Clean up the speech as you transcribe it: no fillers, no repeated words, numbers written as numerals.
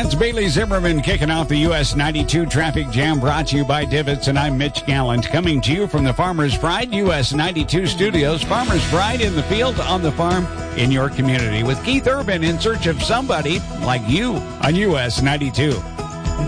friends, Bailey Zimmerman kicking off the US 92 traffic jam brought to you by Divots, and I'm Mitch Gallant coming to you from the Farmer's Pride US 92 studios. Farmer's Pride in the field, on the farm, in your community with Keith Urban in search of somebody like you on US 92.